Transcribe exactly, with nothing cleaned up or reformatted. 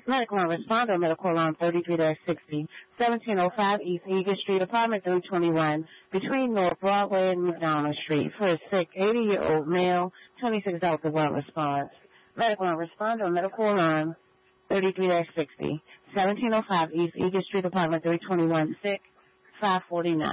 Medical and responder, medical alarm thirty-three sixty, seventeen oh five East Eagle Street, apartment three twenty-one, between North Broadway and McDonald Street, for a sick eighty-year-old male, twenty-six hours of well response. Medical and responder, medical alarm thirty-three sixty, seventeen oh five East Eagle Street, apartment three twenty-one, sick five forty-nine.